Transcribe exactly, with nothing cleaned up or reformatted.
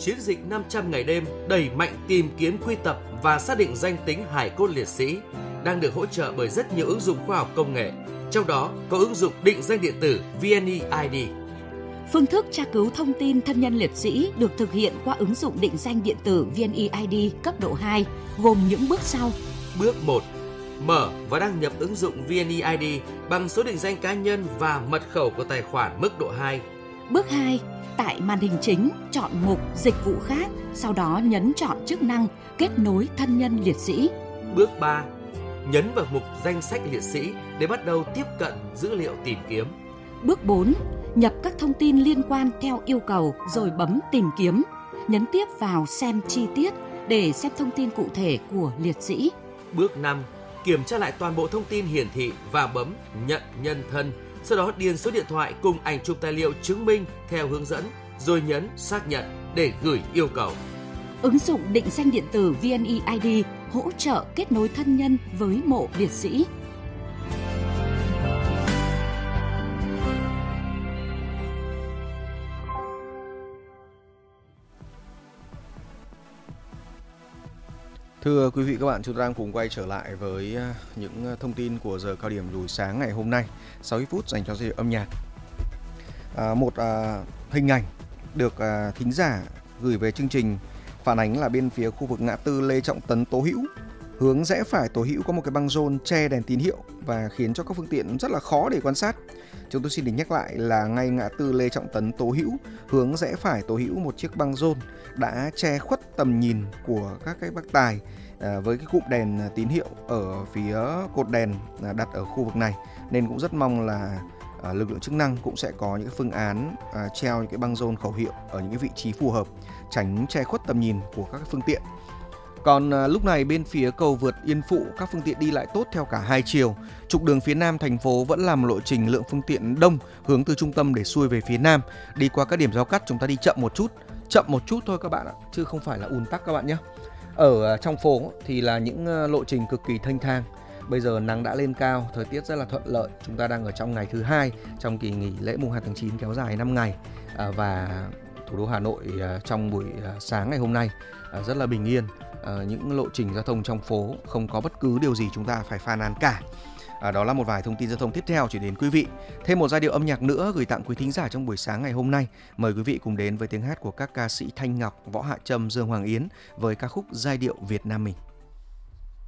chiến dịch năm trăm ngày đêm đẩy mạnh tìm kiếm, quy tập và xác định danh tính hài cốt liệt sĩ, đang được hỗ trợ bởi rất nhiều ứng dụng khoa học công nghệ, trong đó có ứng dụng định danh điện tử vê en e i đê. Phương thức tra cứu thông tin thân nhân liệt sĩ được thực hiện qua ứng dụng định danh điện tử vê en e i đê cấp độ hai, gồm những bước sau. Bước một. Mở và đăng nhập ứng dụng vê en e i đê bằng số định danh cá nhân và mật khẩu của tài khoản mức độ hai. Bước hai. Tại màn hình chính, chọn mục Dịch vụ khác, sau đó nhấn chọn chức năng Kết nối thân nhân liệt sĩ. Bước ba. Nhấn vào mục Danh sách liệt sĩ để bắt đầu tiếp cận dữ liệu tìm kiếm. Bước bốn. Nhập các thông tin liên quan theo yêu cầu rồi bấm Tìm kiếm. Nhấn tiếp vào Xem chi tiết để xem thông tin cụ thể của liệt sĩ. Bước năm. Kiểm tra lại toàn bộ thông tin hiển thị và bấm Nhận nhân thân. Sau đó điền số điện thoại cùng ảnh chụp tài liệu chứng minh theo hướng dẫn, rồi nhấn Xác nhận để gửi yêu cầu. Ứng dụng định danh điện tử vê en e i đê hỗ trợ kết nối thân nhân với mộ liệt sĩ. Thưa quý vị các bạn, chúng ta đang cùng quay trở lại với những thông tin của giờ cao điểm buổi sáng ngày hôm nay, sáu mươi phút dành cho giai điệu âm nhạc. À, một à, hình ảnh được à, thính giả gửi về chương trình phản ánh là bên phía khu vực ngã tư Lê Trọng Tấn Tố Hữu, hướng rẽ phải Tố Hữu có một cái băng rôn che đèn tín hiệu và khiến cho các phương tiện rất là khó để quan sát. Chúng tôi xin được nhắc lại là ngay ngã tư Lê Trọng Tấn Tố Hữu, hướng rẽ phải Tố Hữu, một chiếc băng rôn đã che khuất tầm nhìn của các cái bác tài à, với cái cụm đèn tín hiệu ở phía cột đèn à, đặt ở khu vực này, nên cũng rất mong là à, lực lượng chức năng cũng sẽ có những phương án à, treo những cái băng rôn khẩu hiệu ở những cái vị trí phù hợp, tránh che khuất tầm nhìn của các phương tiện. Còn à, lúc này bên phía cầu vượt Yên Phụ, các phương tiện đi lại tốt theo cả hai chiều. Trục đường phía nam thành phố vẫn làm lộ trình lượng phương tiện đông hướng từ trung tâm để xuôi về phía nam. Đi qua các điểm giao cắt chúng ta đi chậm một chút, chậm một chút thôi các bạn ạ, chứ không phải là ùn tắc các bạn nhé. Ở trong phố thì là những lộ trình cực kỳ thênh thang. Bây giờ nắng đã lên cao, thời tiết rất là thuận lợi. Chúng ta đang ở trong ngày thứ hai trong kỳ nghỉ lễ mùng hai tháng chín kéo dài năm ngày, à, và thủ đô Hà Nội à, trong buổi à, sáng ngày hôm nay à, rất là bình yên. À, những lộ trình giao thông trong phố không có bất cứ điều gì chúng ta phải phàn nàn cả. À, đó là một vài thông tin giao thông tiếp theo chuyển đến quý vị. Thêm một giai điệu âm nhạc nữa gửi tặng quý thính giả trong buổi sáng ngày hôm nay. Mời quý vị cùng đến với tiếng hát của các ca sĩ Thanh Ngọc, Võ Hạ Trâm, Dương Hoàng Yến với ca khúc Giai điệu Việt Nam mình.